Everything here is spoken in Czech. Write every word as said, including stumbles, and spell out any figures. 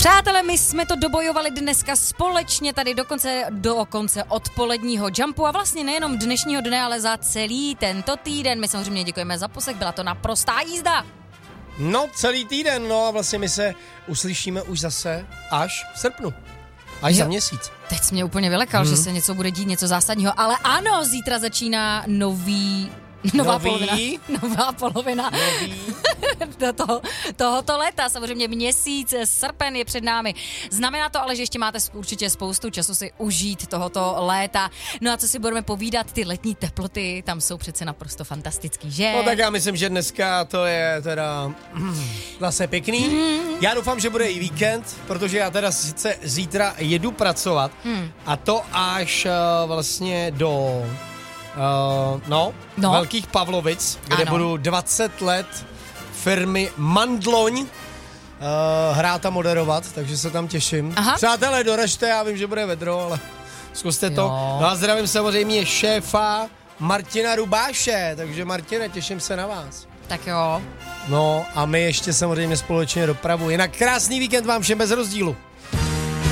Přátelé, my jsme to dobojovali dneska společně tady dokonce do konce odpoledního jumpu a vlastně nejenom dnešního dne, ale za celý tento týden. My samozřejmě děkujeme za poslech, byla to naprostá jízda. No, celý týden, no a vlastně my se uslyšíme už zase až v srpnu. Až jo. za měsíc. Teď jsi mě úplně vylekal, hmm. že se něco bude dít, něco zásadního, ale ano, zítra začíná nový... Nová Nový? polovina. Nová polovina. Nový? Do toho, tohoto léta. Samozřejmě měsíc srpen je před námi. Znamená to ale, že ještě máte určitě spoustu času si užít tohoto léta. No a co si budeme povídat, ty letní teploty tam jsou přece naprosto fantastický, že? No tak já myslím, že dneska to je teda zase pěkný. Mm. Já doufám, že bude i víkend, protože já teda sice zítra jedu pracovat mm. a to až uh, vlastně do... Uh, no, no, Velkých Pavlovic, kde ano. budu dvacet let firmy Mandloň uh, hrát a moderovat, takže se tam těším. Aha. Přátelé, doražte, já vím, že bude vedro, ale zkuste jo. to. No a zdravím samozřejmě šéfa Martina Rubáše, takže Martine, těším se na vás. Tak jo. No a my ještě samozřejmě společně dopravu. Jinak krásný víkend vám všem bez rozdílu.